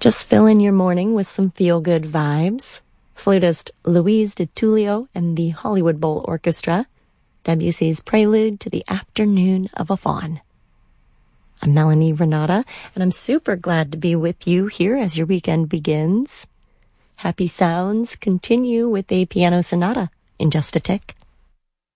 Just fill in your morning with some feel-good vibes. Flutist Louise DiTullio and the Hollywood Bowl Orchestra, Debussy's Prelude to the Afternoon of a Faun. I'm Melanie Renata, and I'm super glad to be with you here as your weekend begins. Happy sounds continue with a piano sonata in just a tick.